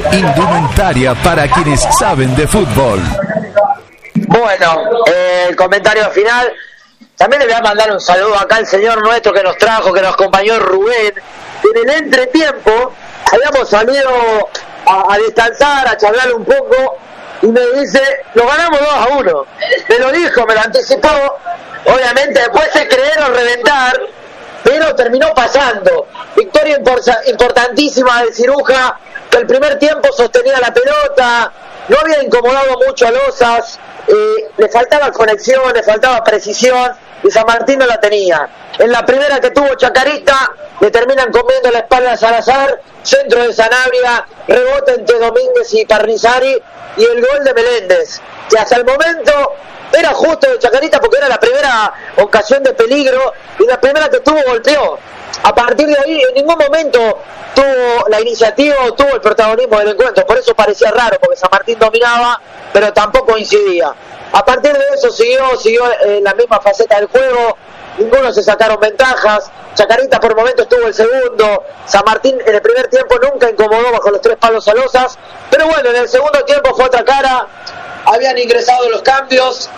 Indumentaria para quienes saben de fútbol. Bueno, el comentario final. También le voy a mandar un saludo acá al señor nuestro que nos trajo, que nos acompañó, Rubén. En el entretiempo habíamos salido a descansar, a charlar un poco, y me dice, lo ganamos 2-1. Me lo dijo, me lo anticipó. Obviamente después se creyeron reventar, pero terminó pasando. Victoria importantísima del Ciruja, que el primer tiempo sostenía la pelota, no había incomodado mucho a Losas, le faltaba conexión, le faltaba precisión, y San Martín no la tenía. En la primera que tuvo Chacarita, le terminan comiendo la espalda a Salazar, centro de Sanabria, rebote entre Domínguez y Carnizari, y el gol de Meléndez, que hasta el momento era justo de Chacarita porque era la primera ocasión de peligro, y la primera que tuvo golpeó. A partir de ahí en ningún momento tuvo la iniciativa o tuvo el protagonismo del encuentro, por eso parecía raro, porque San Martín dominaba pero tampoco incidía. A partir de eso siguió la misma faceta del juego, ninguno se sacaron ventajas. Chacarita por momentos tuvo el segundo, San Martín en el primer tiempo nunca incomodó bajo los 3 palos a Losas, pero bueno, en el segundo tiempo fue otra cara, habían ingresado los cambios.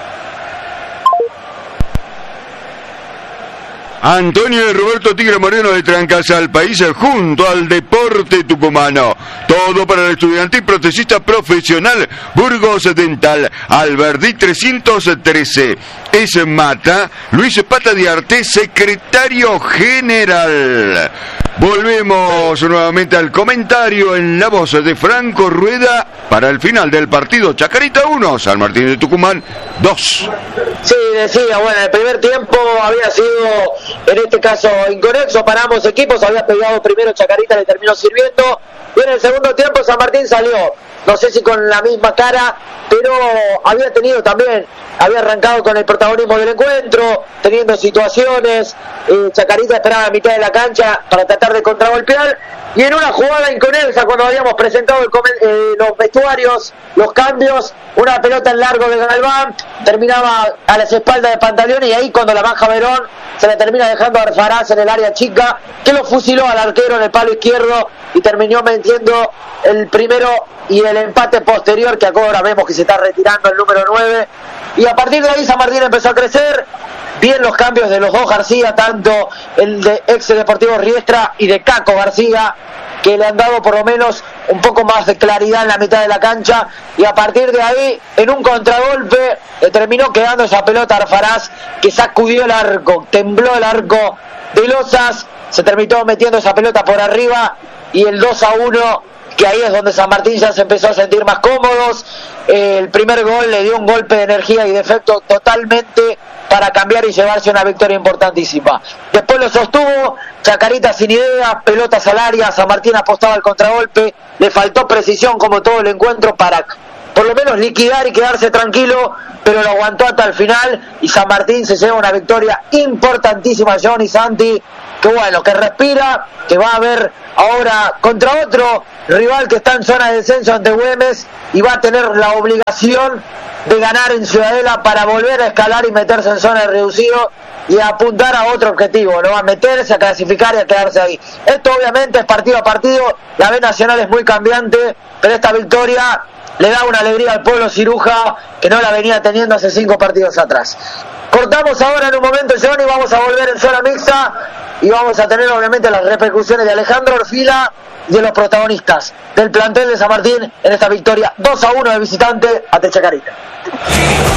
Antonio y Roberto Tigre Moreno de Trancasal, país junto al deporte tucumano. Todo para el estudiantil protecista profesional Burgos Dental. Alberdi 313. Es Mata, Luis Pata de Arte, secretario general. Volvemos nuevamente al comentario en la voz de Franco Rueda para el final del partido. Chacarita 1, San Martín de Tucumán 2. Sí, decía, bueno, el primer tiempo había sido, en este caso, inconexo para ambos equipos. Había pegado primero Chacarita, le terminó sirviendo. Y en el segundo tiempo San Martín salió, no sé si con la misma cara, pero había arrancado con el protagonismo del encuentro, teniendo situaciones. Chacarita esperaba a mitad de la cancha para tratar de contragolpear, y en una jugada inconexa, cuando habíamos presentado los vestuarios, los cambios, una pelota en largo de Galván, terminaba a las espaldas de Pantaleón, y ahí cuando la baja Verón, se la termina dejando a Arfaraz en el área chica, que lo fusiló al arquero en el palo izquierdo, y terminó metiendo el primero y el empate posterior, que ahora vemos que se está retirando el número 9, y a partir de ahí San Martín empezó a crecer. Bien los cambios de los dos García, tanto el de ex Deportivo Riestra y de Caco García, que le han dado por lo menos un poco más de claridad en la mitad de la cancha, y a partir de ahí, en un contragolpe, le terminó quedando esa pelota a Arfaraz, que sacudió el arco, tembló el arco de Losas, se terminó metiendo esa pelota por arriba, y el 2-1, que ahí es donde San Martín ya se empezó a sentir más cómodos. El primer gol le dio un golpe de energía y de efecto totalmente para cambiar y llevarse una victoria importantísima. Después lo sostuvo, Chacarita sin idea, pelotas al área, San Martín apostaba al contragolpe, le faltó precisión como todo el encuentro para por lo menos liquidar y quedarse tranquilo, pero lo aguantó hasta el final, y San Martín se lleva una victoria importantísima. Johnny Santi, que bueno, que respira, que va a ver ahora contra otro rival que está en zona de descenso ante Güemes, y va a tener la obligación de ganar en Ciudadela para volver a escalar y meterse en zona de reducido y apuntar a otro objetivo, ¿no? A meterse, a clasificar y a quedarse ahí. Esto obviamente es partido a partido, la B Nacional es muy cambiante, pero esta victoria le da una alegría al pueblo Ciruja que no la venía teniendo hace 5 partidos atrás. Cortamos ahora en un momento, Johnny, vamos a volver en zona mixta y vamos a tener obviamente las repercusiones de Alejandro Orfila y de los protagonistas del plantel de San Martín en esta victoria 2-1 de visitante ante Chacarita.